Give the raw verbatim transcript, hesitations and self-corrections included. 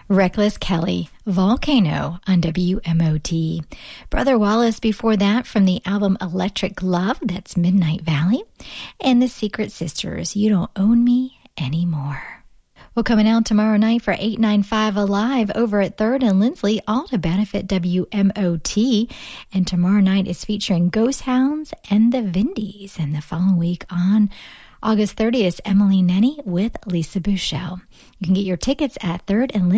Reckless Kelly, Volcano on W M O T. Brother Wallace before that from the album Electric Love, that's Midnight Valley. And The Secret Sisters, You Don't Own Me Anymore. Well, coming out tomorrow night for eight ninety-five Alive over at third and Lindsley, all to benefit W M O T. And tomorrow night is featuring Ghost Hounds and the Vindies. And the following week on August thirtieth, Emily Nenny with Lisa Bouchel. You can get your tickets at third and Lindsley.